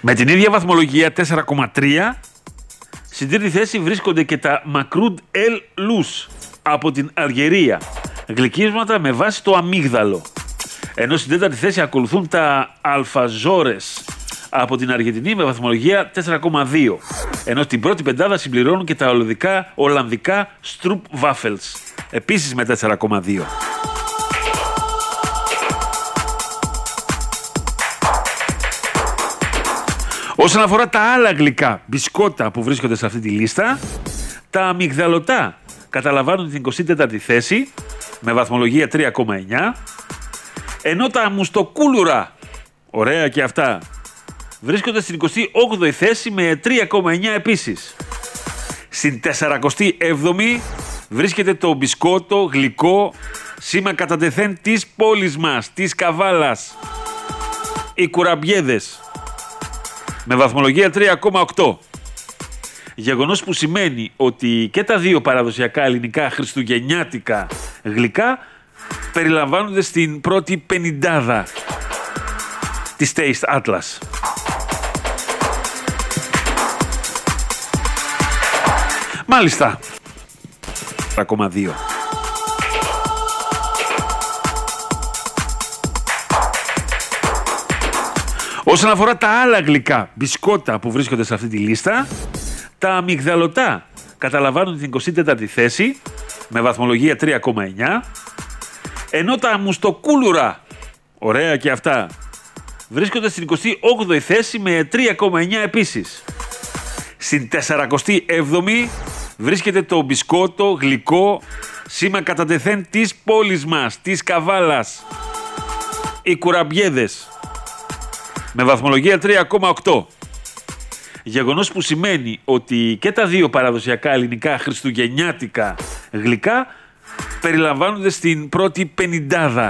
Με την ίδια βαθμολογία 4,3, στην τρίτη θέση βρίσκονται και τα Macroud El Lous από την Αλγερία. Γλυκίσματα με βάση το αμύγδαλο. Ενώ στην τέταρτη θέση ακολουθούν τα Alfajores από την Αργεντινή με βαθμολογία 4,2. Ενώ στην πρώτη πεντάδα συμπληρώνουν και τα Ολλανδικά Stroop Waffles, επίσης με 4,2. Όσον αφορά τα άλλα γλυκά μπισκότα που βρίσκονται σε αυτή τη λίστα, τα αμυγδαλωτά καταλαμβάνουν την 24η θέση με βαθμολογία 3,9, ενώ τα μουστοκούλουρα, ωραία και αυτά, βρίσκονται στην 28η θέση με 3,9 επίσης. Στην 47η βρίσκεται το μπισκότο γλυκό σήμα κατά τεθέν της πόλης μας, της Καβάλας, οι κουραμπιέδες, με βαθμολογία 3,8. Γεγονός που σημαίνει ότι και τα δύο παραδοσιακά ελληνικά χριστουγεννιάτικα γλυκά περιλαμβάνονται στην πρώτη πενηντάδα της Taste Atlas. Μάλιστα. 3,2. Όσον αφορά τα άλλα γλυκά μπισκότα που βρίσκονται σε αυτή τη λίστα, τα αμυγδαλωτά καταλαμβάνουν την 24η θέση με βαθμολογία 3,9, ενώ τα μουστοκούλουρα, ωραία και αυτά, βρίσκονται στην 28η θέση με 3,9 επίσης. Στην 47η βρίσκεται το μπισκότο γλυκό σήμα κατά τεθέν της πόλης μας, της Καβάλας, οι κουραμπιέδες, με βαθμολογία 3,8. Γεγονός που σημαίνει ότι και τα δύο παραδοσιακά ελληνικά χριστουγεννιάτικα γλυκά περιλαμβάνονται στην πρώτη πενηντάδα